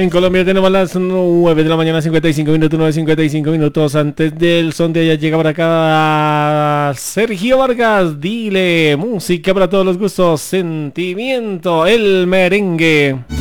En Colombia tenemos las 9 de la mañana, 55 minutos, 9:55 minutos. Antes del son de ella llega para acá Sergio Vargas. Dile, música para todos los gustos, sentimiento, el merengue.